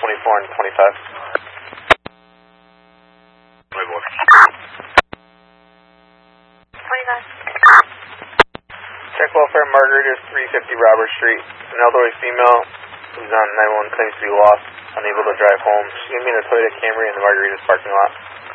24 and 25. Check welfare, Margaritas, 350 Robert Street. An elderly female who's on 911 claims to be lost, unable to drive home. She's going to be in a Toyota Camry in the Margaritas parking lot.